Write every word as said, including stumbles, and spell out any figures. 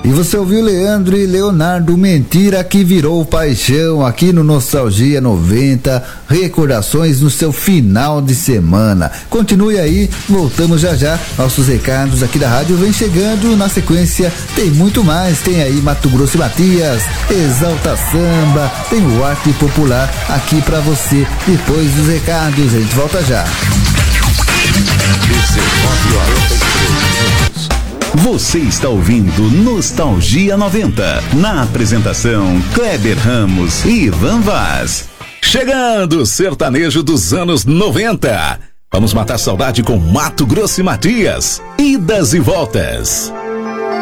E você ouviu Leandro e Leonardo, Mentira que Virou Paixão, aqui no Nostalgia noventa, recordações no seu final de semana. Continue aí, voltamos já já. Nossos recados aqui da rádio vem chegando, na sequência tem muito mais, tem aí Mato Grosso e Matias, Exalta Samba, tem o Arte Popular aqui pra você. Depois dos recados, a gente volta já. Você está ouvindo Nostalgia noventa. Na apresentação, Kleber Ramos e Ivan Vaz. Chegando o sertanejo dos anos noventa. Vamos matar saudade com Mato Grosso e Matias. Idas e voltas.